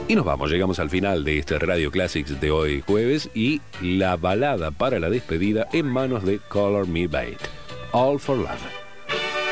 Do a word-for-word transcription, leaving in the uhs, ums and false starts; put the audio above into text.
Y nos vamos, llegamos al final de este Radio Classics de hoy jueves y la balada para la despedida en manos de Color Me Badd, All for Love.